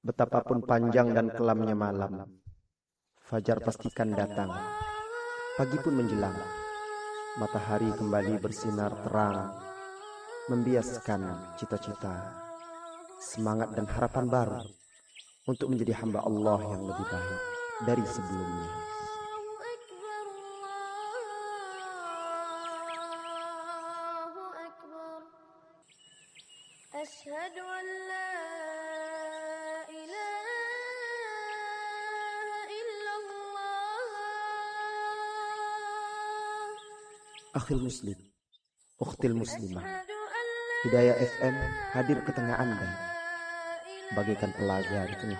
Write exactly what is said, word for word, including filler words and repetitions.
Betapapun panjang dan kelamnya malam, fajar pastikan datang. Pagi pun menjelang, matahari kembali bersinar terang, membiaskan cita-cita, semangat dan harapan baru untuk menjadi hamba Allah yang lebih baik dari sebelumnya. Asyhadu an la ilaha illallah. Akhil muslim, ukhtil muslimah, Hidayah F M hadir ke tengah Anda, bagaikan pelajar di tengah